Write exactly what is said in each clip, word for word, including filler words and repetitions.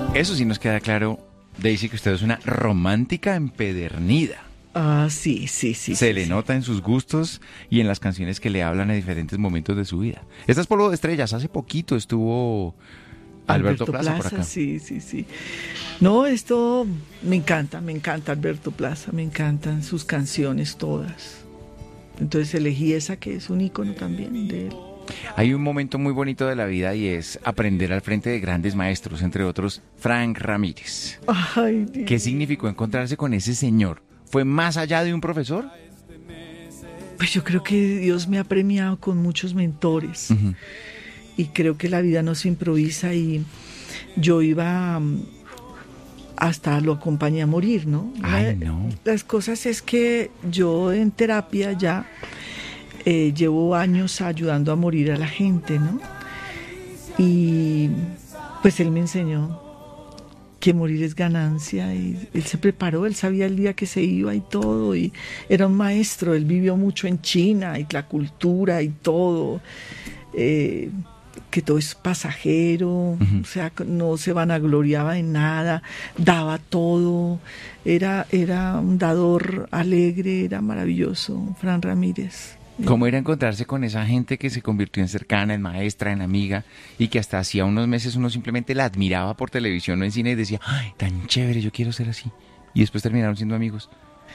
Eso sí nos queda claro, Daisy, que usted es una romántica empedernida. Ah, sí, sí, sí. Se sí, le sí. nota en sus gustos y en las canciones que le hablan a diferentes momentos de su vida. Esta es Polvo de Estrellas. Hace poquito estuvo Alberto, Alberto Plaza, Plaza, por acá. sí, sí, sí. No, esto me encanta, me encanta Alberto Plaza, me encantan sus canciones todas. Entonces elegí esa que es un ícono también de él. Hay un momento muy bonito de la vida y es aprender al frente de grandes maestros, entre otros Frank Ramírez. Ay, Dios. ¿Qué significó encontrarse con ese señor? ¿Fue más allá de un profesor? Pues yo creo que Dios me ha premiado con muchos mentores. Uh-huh. Y creo que la vida no se improvisa y yo iba um, hasta lo acompañé a morir, ¿no? Ay, no. Las cosas es que yo en terapia ya eh, llevo años ayudando a morir a la gente, ¿no? Y pues él me enseñó que morir es ganancia y él se preparó, él sabía el día que se iba y todo y era un maestro, él vivió mucho en China y la cultura y todo, eh, que todo es pasajero, uh-huh. O sea, no se vanagloriaba en nada, daba todo, era, era un dador alegre, era maravilloso, Fran Ramírez. ¿Cómo era encontrarse con esa gente que se convirtió en cercana, en maestra, en amiga, y que hasta hacía unos meses uno simplemente la admiraba por televisión o en cine y decía, ¡ay, tan chévere, yo quiero ser así! Y después terminaron siendo amigos.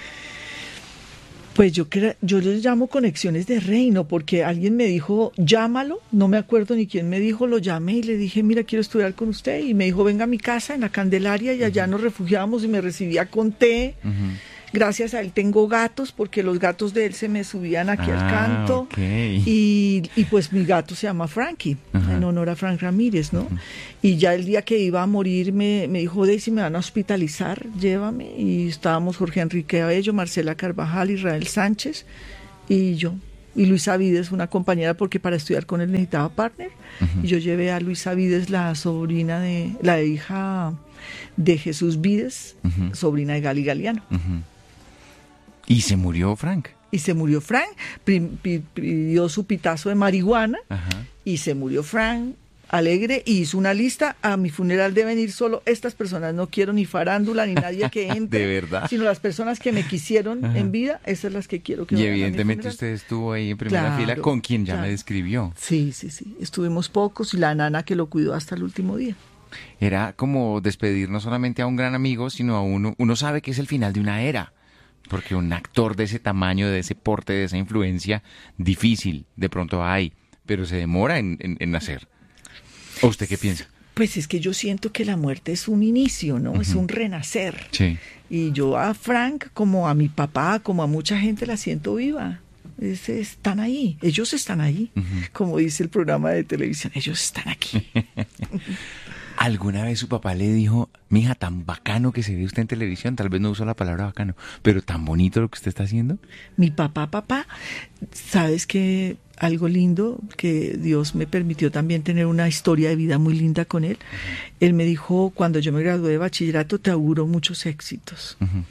Pues yo, yo les llamo conexiones de reino, porque alguien me dijo, llámalo, no me acuerdo ni quién me dijo, lo llamé y le dije, mira, quiero estudiar con usted, y me dijo, venga a mi casa en la Candelaria, y allá uh-huh. nos refugiábamos y me recibía con té. Uh-huh. Gracias a él tengo gatos, porque los gatos de él se me subían aquí ah, al canto. Okay. Y, y pues mi gato se llama Frankie, uh-huh. en honor a Frank Ramírez, ¿no? Uh-huh. Y ya el día que iba a morir me, me dijo, Daisy, me van a hospitalizar, llévame. Y estábamos Jorge Enrique Abello, Marcela Carvajal, Israel Sánchez y yo. Y Luisa Vides, una compañera, porque para estudiar con él necesitaba partner. Uh-huh. Y yo llevé a Luisa Vides, la sobrina de, la hija de Jesús Vides, uh-huh. sobrina de Gali Galiano. Uh-huh. ¿Y se murió Frank? Y se murió Frank, pidió su pitazo de marihuana. Ajá. Y se murió Frank, alegre, y hizo una lista, a mi funeral deben ir solo estas personas, no quiero ni farándula ni nadie que entre, ¿de verdad? Sino las personas que me quisieron Ajá. en vida, esas son las que quiero que y evidentemente usted estuvo ahí en primera claro, fila con quien ya claro. me describió. Sí, sí, sí, estuvimos pocos y la nana que lo cuidó hasta el último día. Era como despedir no solamente a un gran amigo, sino a uno, uno sabe que es el final de una era. Porque un actor de ese tamaño, de ese porte, de esa influencia, difícil, de pronto hay, pero se demora en, en, en nacer. ¿O usted qué piensa? Pues es que yo siento que la muerte es un inicio, ¿no? Uh-huh. Es un renacer. Sí. Y yo a Frank, como a mi papá, como a mucha gente, la siento viva. Es, están ahí, ellos están ahí. Uh-huh. Como dice el programa de televisión, ellos están aquí. ¿Alguna vez su papá le dijo, mija, tan bacano que se ve usted en televisión? Tal vez no usó la palabra bacano, pero tan bonito lo que usted está haciendo. Mi papá, papá, ¿sabes qué? Algo lindo, que Dios me permitió también tener una historia de vida muy linda con él. Uh-huh. Él me dijo, cuando yo me gradué de bachillerato, te auguro muchos éxitos. Uh-huh.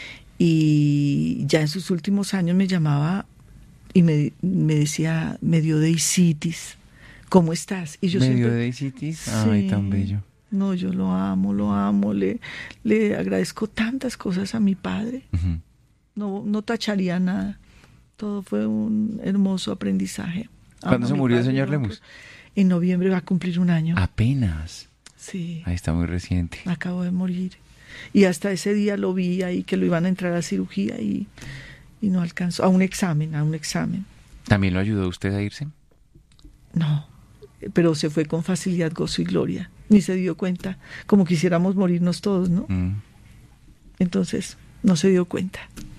Y ya en sus últimos años me llamaba y me, me decía, me dio deicitis. ¿Cómo estás? Y yo ¿Medio siempre, de Daisitis? Ay, sí, tan bello. No, yo lo amo, lo amo, le, le agradezco tantas cosas a mi padre. Uh-huh. No, no tacharía nada. Todo fue un hermoso aprendizaje. ¿Cuándo se murió el señor Lemus? En noviembre va a cumplir un año. ¿Apenas? Sí. Ahí está muy reciente. Acabo de morir. Y hasta ese día lo vi ahí, que lo iban a entrar a cirugía y, y no alcanzó. A un examen, a un examen. ¿También lo ayudó usted a irse? No. Pero se fue con facilidad, gozo y gloria. Ni se dio cuenta, como quisiéramos morirnos todos, ¿no? Mm. Entonces, no se dio cuenta.